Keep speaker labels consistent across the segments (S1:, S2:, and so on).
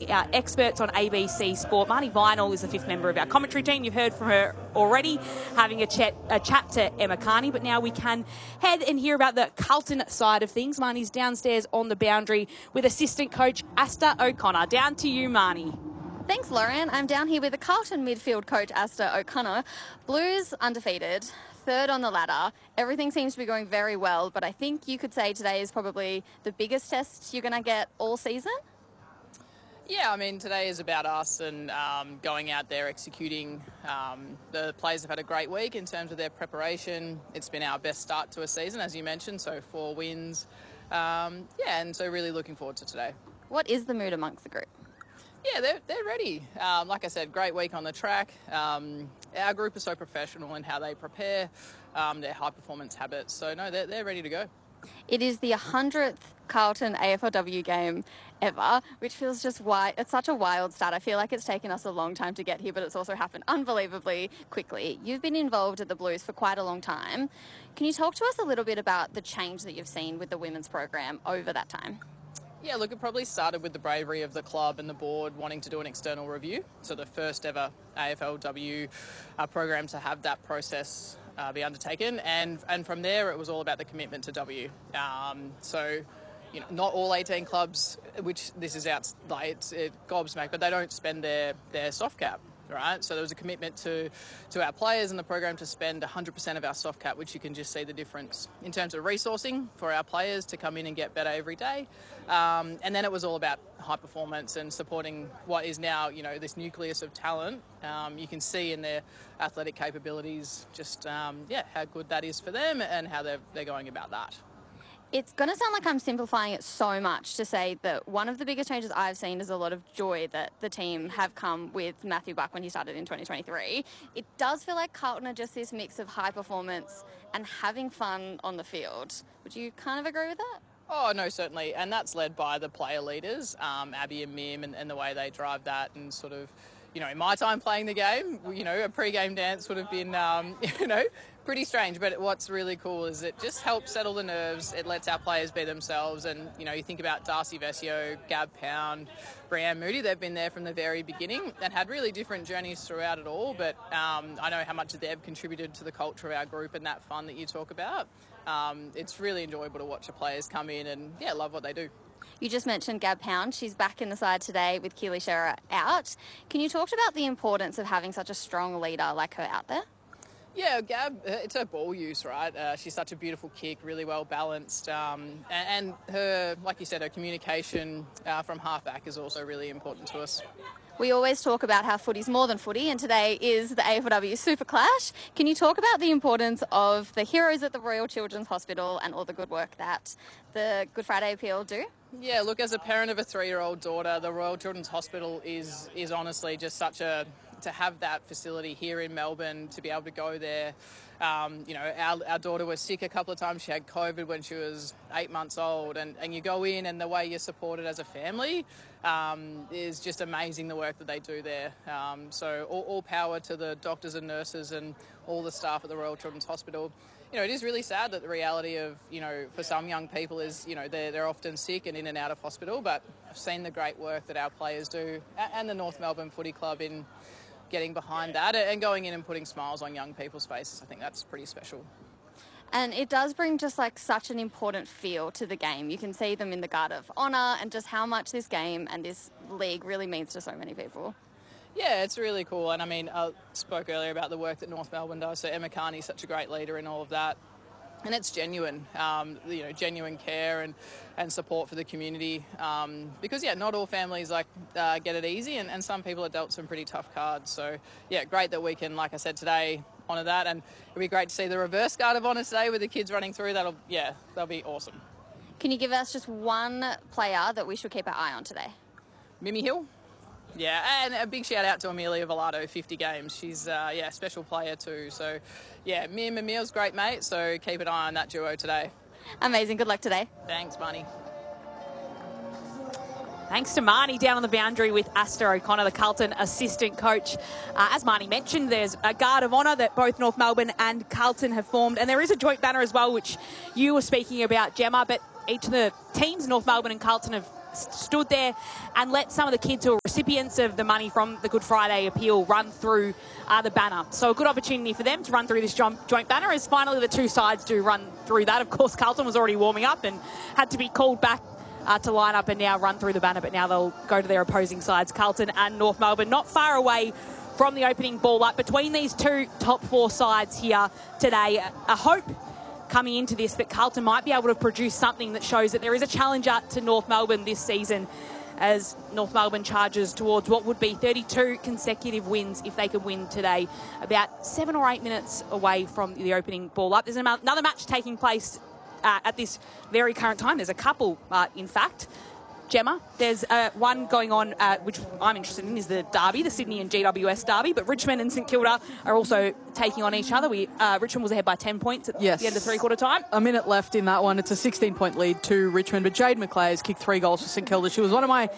S1: our experts on ABC Sport. Marnie Vinyl is the fifth member of our commentary team. You've heard from her already, having a chat to Emma Carney, but now we can head and hear about the Carlton side of things. Marnie's downstairs on the boundary with assistant coach Asta O'Connor. Down to you, Marnie.
S2: Thanks, Lauren. I'm down here with the Carlton midfield coach, Asta O'Connor. Blues undefeated, third on the ladder. Everything seems to be going very well, but I think you could say today is probably the biggest test you're going to get all season?
S3: Yeah, I mean, today is about us and going out there executing. The players have had a great week in terms of their preparation. It's been our best start to a season, as you mentioned, so 4 wins. And so really looking forward to today. What is the mood amongst the group? Yeah, they're ready. Like I said, great week on the track. Our group is so professional in how they prepare, their high-performance habits. So, no, they're ready to go. It is the 100th Carlton AFLW game ever, which feels just it's such a wild start. I feel like it's taken us a long time to get here, but it's also happened unbelievably quickly. You've been involved at the Blues for quite a long time. Can you talk to us a little bit about the change that you've seen with the women's program over that time? Yeah, look, it probably started with the bravery of the club and the board wanting to do an external review. So the first ever AFLW program to have that process be undertaken. And from there, it was all about the commitment to W. So, you know, not all 18 clubs, which this is out, like it gobsmacked, but they don't spend their soft cap. Right, so there was a commitment to our players and the program to spend 100% of our soft cap, which you can just see the difference in terms of resourcing for our players to come in and get better every day. And then it was all about high performance and supporting what is now, you know, this nucleus of talent. You can see in their athletic capabilities just, how good that is for them and how they're going about that. It's going to sound like I'm simplifying it so much to say that one of the biggest changes I've seen is a lot of joy that the team have come with Matthew Buck when he started in 2023. It does feel like Carlton are just this mix of high performance and having fun on the field. Would you kind of agree with that? Oh, no, certainly. And that's led by the player leaders, Abby and Mim, and the way they drive that and sort of, you know, in my time playing the game, you know, a pre-game dance would have been, pretty strange. But what's really cool is it just helps settle the nerves. It lets our players be themselves. And, you know, you think about Darcy Vesio, Gab Pound, Brianne Moody. They've been there from the very beginning and had really different journeys throughout it all. But I know how much they've contributed to the culture of our group and that fun that you talk about. It's really enjoyable to watch the players come in and, love what they do. You just mentioned Gab Pound. She's back in the side today with Keely Shearer out. Can you talk about the importance of having such a strong leader like her out there? Yeah, Gab, it's her ball use, right? She's such a beautiful kick, really well balanced. And her, like you said, her communication from halfback is also really important to us. We always talk about how footy's more than footy, and today is the AFLW Super Clash. Can you talk about the importance of the heroes at the Royal Children's Hospital and all the good work that the Good Friday Appeal do? Yeah, look, as a parent of a 3-year-old daughter, the Royal Children's Hospital is honestly just to have that facility here in Melbourne, to be able to go there. Our daughter was sick a couple of times. She had COVID when she was 8 months old, and you go in and the way you're supported as a family is just amazing, the work that they do there. So all power to the doctors and nurses and all the staff at the Royal Children's Hospital. You know, it is really sad that the reality of, you know, for some young people is, you know, they're often sick and in and out of hospital, but I've seen the great work that our players do and the North Melbourne Footy Club in getting behind that and going in and putting smiles on young people's faces. I think that's pretty special. And it does bring just like such an important feel to the game. You can see them in the Guard of Honour and just how much this game and this league really means to so many people. Yeah, it's really cool. And I mean, I spoke earlier about the work that North Melbourne does. So Emma Carney's such a great leader in all of that. And it's genuine, genuine care and support for the community. Because, not all families get it easy and some people are dealt some pretty tough cards. So, great that we can, like I said today, honour that. And it'll be great to see the reverse Guard of Honour today with the kids running through. That'll be awesome. Can you give us just one player that we should keep our eye on today? Mimi Hill. Yeah, and a big shout out to Amelia Villado, 50 games. She's a special player too. So, Mim and Emil's great mate, so keep an eye on that duo today. Amazing. Good luck today. Thanks, Marnie.
S1: Thanks to Marnie down on the boundary with Asta O'Connor, the Carlton assistant coach. As Marnie mentioned, there's a Guard of Honour that both North Melbourne and Carlton have formed, and there is a joint banner as well, which you were speaking about, Gemma, but each of the teams, North Melbourne and Carlton, have stood there and let some of the kids who are recipients of the money from the Good Friday appeal run through the banner. So a good opportunity for them to run through this joint banner as finally the two sides do run through that. Of course, Carlton was already warming up and had to be called back to line up and now run through the banner, but now they'll go to their opposing sides, Carlton and North Melbourne, not far away from the opening ball up between these two top four sides here today. A hope coming into this that Carlton might be able to produce something that shows that there is a challenger to North Melbourne this season, as North Melbourne charges towards what would be 32 consecutive wins if they could win today, about 7 or 8 minutes away from the opening ball up. There's another match taking place at this very current time. There's a couple, in fact. Gemma, there's one going on, which I'm interested in, is the derby, the Sydney and GWS derby, but Richmond and St Kilda are also taking on each other. Richmond was ahead by 10 points at the end of three-quarter time.
S4: A minute left in that one. It's a 16-point lead to Richmond, but Jade McLeay has kicked 3 goals for St Kilda. She was one of my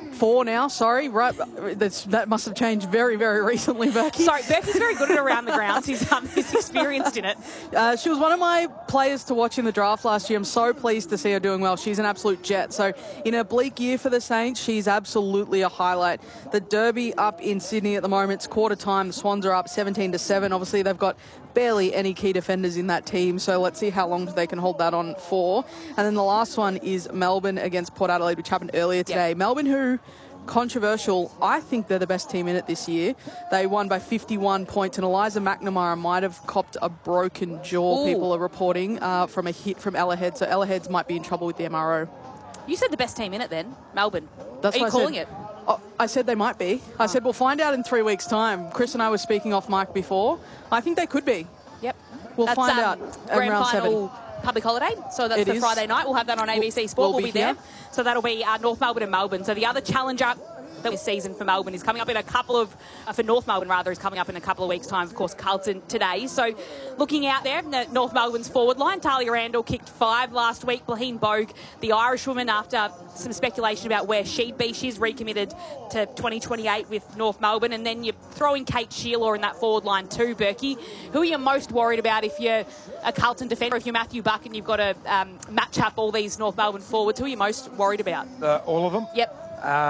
S4: 4 now, sorry. Right, that must have changed very, very recently, Berkey.
S1: Sorry, Berkey's very good at around the grounds. He's experienced in it.
S4: She was one of my players to watch in the draft last year. I'm so pleased to see her doing well. She's an absolute jet. So in a bleak year for the Saints, she's absolutely a highlight. The Derby up in Sydney at the moment. It's quarter time. The Swans are up 17-7. Obviously, they've got barely any key defenders in that team, so let's see how long they can hold that on for. And then the last one is Melbourne against Port Adelaide, which happened earlier today. Yep. Melbourne, who, controversial, I think they're the best team in it this year. They won by 51 points, and Eliza McNamara might have copped a broken jaw, people are reporting, from a hit from Ella Heads. So Ella Heads might be in trouble with the MRO.
S1: You said the best team in it then, Melbourne.
S4: That's
S1: are you calling it?
S4: Oh, I said they might be. I said we'll find out in 3 weeks' time. Chris and I were speaking off mic before. I think they could be.
S1: Yep.
S4: We'll find out
S1: grand
S4: round
S1: final
S4: 7.
S1: Public holiday, so that's the Friday night. We'll have that on ABC Sport. We'll be there. So that'll be North Melbourne and Melbourne. So the other challenger this season for Melbourne is coming up in a couple of, for North Melbourne rather, is coming up in a couple of weeks' time. Of course, Carlton today. So looking out there, North Melbourne's forward line, Talia Randall kicked 5 last week. Blaheen Bogue, the Irish woman, after some speculation about where she'd be, she's recommitted to 2028 with North Melbourne. And then you throw in Kate Sheila in that forward line too, Berkey. Who are you most worried about if you're a Carlton defender, if you're Matthew Buck and you've got to match up all these North Melbourne forwards? Who are you most worried about?
S5: All of them.
S1: Yep.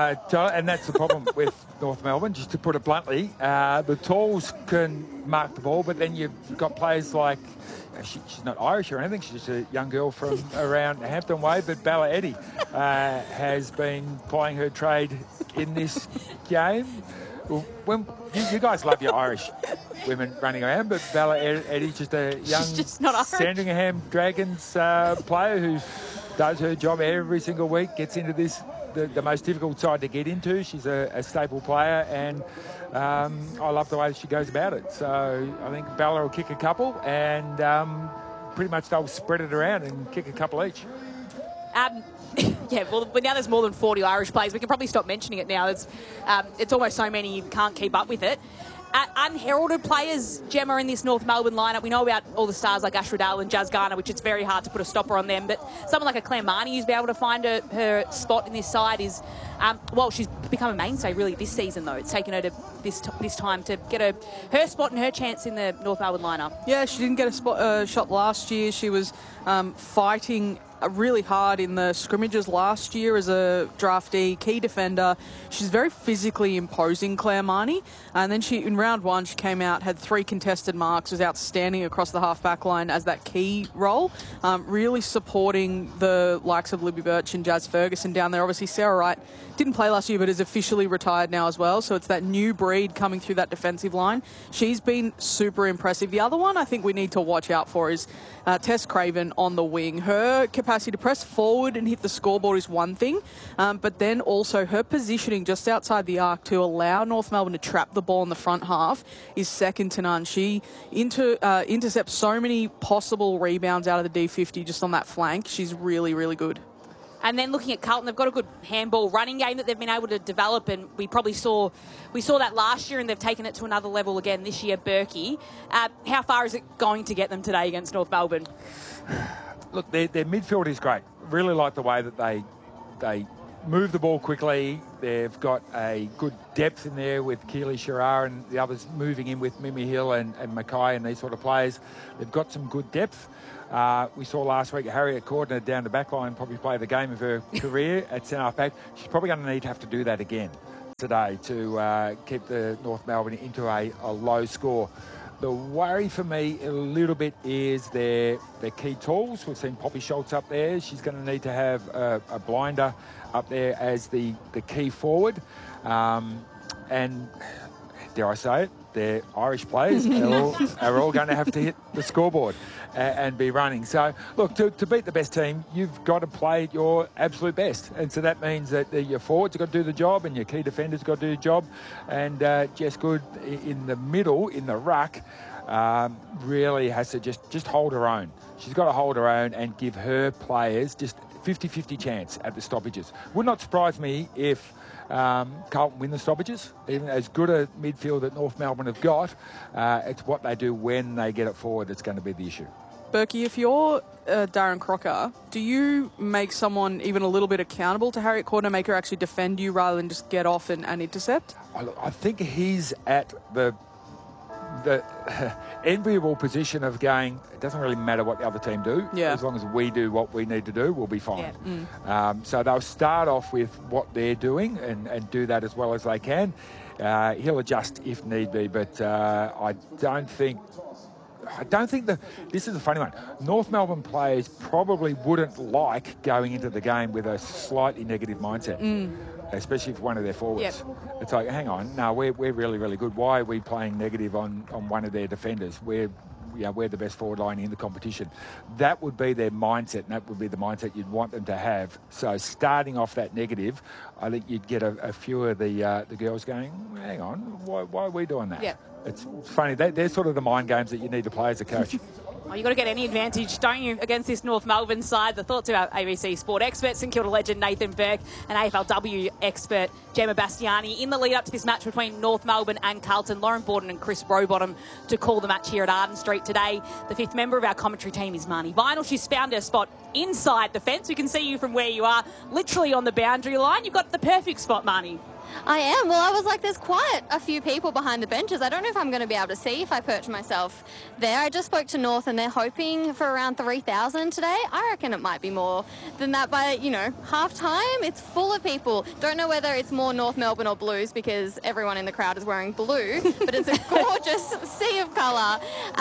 S5: And that's the problem with North Melbourne, just to put it bluntly. The talls can mark the ball, but then you've got players like, she's not Irish or anything, she's just a young girl from around Hampton Way, but Bella Eddy has been plying her trade in this game. When you guys love your Irish women running around, but Bella Eddy's just a young Sandringham Dragons player who does her job every single week, gets into this the most difficult side to get into. She's a stable player, and I love the way she goes about it. So I think Bella will kick a couple, and pretty much they'll spread it around and kick a couple each.
S1: Yeah, well, now there's more than 40 Irish players. We can probably stop mentioning it now. It's almost so many you can't keep up with it. Unheralded players, Gemma, in this North Melbourne lineup. We know about all the stars like Ash Riddell and Jazz Garner, which it's very hard to put a stopper on them. But someone like a Claire Marnie who's been able to find her spot in this side is, she's become a mainstay really this season though. It's taken her to this time to get her spot and her chance in the North Melbourne lineup.
S4: Yeah, she didn't get a shot last year. She was fighting really hard in the scrimmages last year as a draftee, key defender. She's very physically imposing, Claire Marnie. And then in round 1, she came out, had 3 contested marks, was outstanding across the half-back line as that key role, really supporting the likes of Libby Birch and Jazz Ferguson down there. Obviously, Sarah Wright didn't play last year, but is officially retired now as well. So it's that new breed coming through that defensive line. She's been super impressive. The other one I think we need to watch out for is Tess Craven on the wing. Her capacity to press forward and hit the scoreboard is one thing, but then also her positioning just outside the arc to allow North Melbourne to trap the ball in the front half is second to none. She intercepts so many possible rebounds out of the D50 just on that flank. She's really, really good.
S1: And then looking at Carlton, they've got a good handball running game that they've been able to develop, and we saw that last year, and they've taken it to another level again this year. Berkey, how far is it going to get them today against North Melbourne?
S5: Look, their midfield is great. Really like the way that they move the ball quickly. They've got a good depth in there with Keely Sherrar and the others moving in with Mimi Hill and Mackay and these sort of players. They've got some good depth. We saw last week Harriet Cordner down the back line probably play the game of her career at centre back. She's probably going to have to do that again today to keep the North Melbourne into a low score. The worry for me a little bit is their key tools. We've seen Poppy Schultz up there. She's going to need to have a blinder up there as the key forward. And dare I say it, they're Irish players are all going to have to hit the scoreboard and be running. So, look, to beat the best team, you've got to play at your absolute best. And so that means that your forwards have got to do the job and your key defenders got to do the job. And Jess Good in the middle, in the ruck, really has to just hold her own. She's got to hold her own and give her players just 50-50 chance at the stoppages. Would not surprise me if Carlton win the stoppages. Even as good a midfield that North Melbourne have got, it's what they do when they get it forward that's going to be the issue.
S4: Berkey, if you're Darren Crocker, do you make someone even a little bit accountable to Harriet Cordner, make her actually defend you rather than just get off and intercept?
S5: I think he's at the enviable position of going, it doesn't really matter what the other team do.
S4: Yeah.
S5: As long as we do what we need to do, we'll be fine.
S1: Yeah.
S5: So they'll start off with what they're doing and do that as well as they can. He'll adjust if need be, but I don't think that this is a funny one. North Melbourne players probably wouldn't like going into the game with a slightly negative mindset. Especially for one of their forwards.
S1: Yep.
S5: It's like, hang on, no, we're really, really good. Why are we playing negative on one of their defenders? We're the best forward line in the competition. That would be their mindset, and that would be the mindset you'd want them to have. So starting off that negative, I think you'd get a few of the girls going, hang on, why are we doing that?
S1: Yep.
S5: It's funny. They're sort of the mind games that you need to play as a coach.
S1: Well, you've got to get any advantage, don't you, against this North Melbourne side? The thoughts of our ABC Sport expert, St Kilda legend Nathan Burke, and AFLW expert Gemma Bastiani in the lead up to this match between North Melbourne and Carlton. Lauren Borden and Chris Rowbottom to call the match here at Arden Street today. The fifth member of our commentary team is Marnie Vinyl. She's found her spot inside the fence. We can see you from where you are, literally on the boundary line. You've got the perfect spot, Marnie.
S2: I am. Well, I was like, there's quite a few people behind the benches. I don't know if I'm going to be able to see if I perch myself there. I just spoke to North and they're hoping for around 3,000 today. I reckon it might be more than that by, half time. It's full of people. Don't know whether it's more North Melbourne or Blues because everyone in the crowd is wearing blue, but it's a gorgeous sea of colour.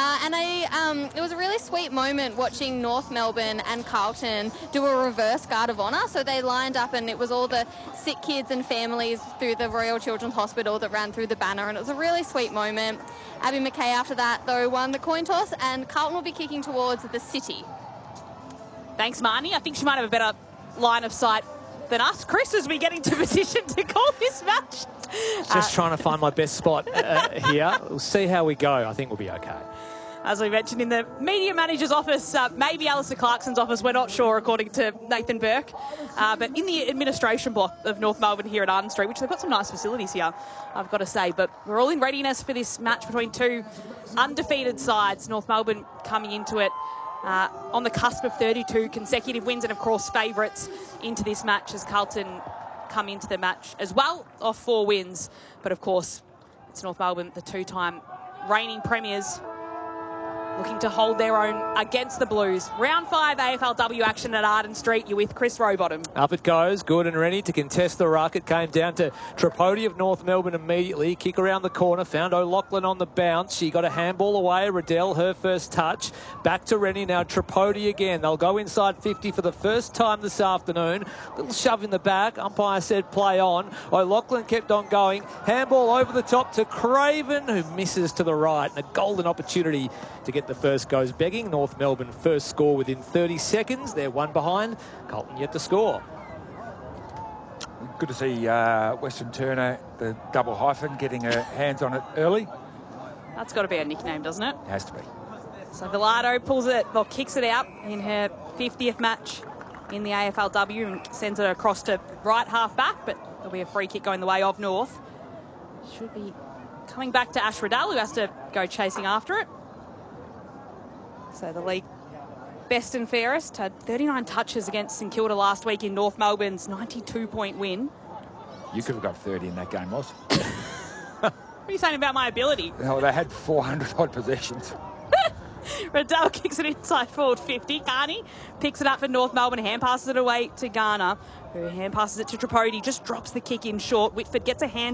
S2: It was a really sweet moment watching North Melbourne and Carlton do a reverse guard of honour. So they lined up and it was all the sick kids and families through the Royal Children's Hospital that ran through the banner, and it was a really sweet moment. Abby Mackay after that, though, won the coin toss, and Carlton will be kicking towards the city.
S1: Thanks, Marnie. I think she might have a better line of sight than us. Chris, as we get into position to call this match.
S6: Just trying to find my best spot here. We'll see how we go. I think we'll be okay.
S1: As we mentioned, in the media manager's office, maybe Alistair Clarkson's office, we're not sure, according to Nathan Burke. But in the administration block of North Melbourne here at Arden Street, which they've got some nice facilities here, I've got to say. But we're all in readiness for this match between two undefeated sides. North Melbourne coming into it on the cusp of 32 consecutive wins and, of course, favourites into this match as Carlton come into the match as well off 4 wins. But, of course, it's North Melbourne, the 2-time reigning premiers, looking to hold their own against the Blues. Round 5 AFLW action at Arden Street. You're with Chris Rowbottom.
S6: Up it goes, good and ready to contest the ruck. It came down to Tripodi of North Melbourne immediately. Kick around the corner, found O'Loughlin on the bounce. She got a handball away. Riddell, her first touch. Back to Rennie now. Tripodi again. They'll go inside 50 for the first time this afternoon. Little shove in the back. Umpire said play on. O'Loughlin kept on going. Handball over the top to Craven, who misses to the right. And a golden opportunity to get the first goes begging. North Melbourne first score within 30 seconds. They're 1 behind. Carlton yet to score.
S5: Good to see Weston Turner, the double hyphen, getting her hands on it early.
S1: That's got to be a nickname, doesn't it?
S5: It has to be.
S1: So Villardo pulls it, or kicks it out in her 50th match in the AFLW and sends it across to right half back, but there'll be a free kick going the way of North. Should be coming back to Ash Riddell, who has to go chasing after it. So the league best and fairest, had 39 touches against St Kilda last week in North Melbourne's 92-point win.
S5: You could have got 30 in that game, Oz.
S1: What are you saying about my ability?
S5: Well, they had 400 odd possessions.
S1: Riddell kicks it inside forward 50. Carney picks it up for North Melbourne, hand passes it away to Garner, who hand passes it to Tripodi, just drops the kick in short. Whitford gets a hand